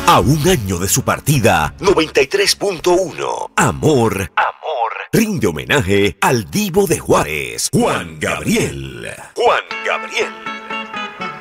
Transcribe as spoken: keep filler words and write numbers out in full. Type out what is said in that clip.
A un año de su partida, noventa y tres punto uno. Amor, amor, rinde homenaje al Divo de Juárez, Juan Gabriel. Juan Gabriel.